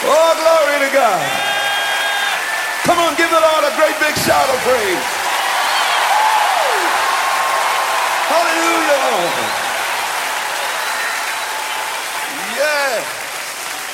Oh, glory to God. Come on, give the Lord a great big shout of praise. Hallelujah, Lord. Yeah.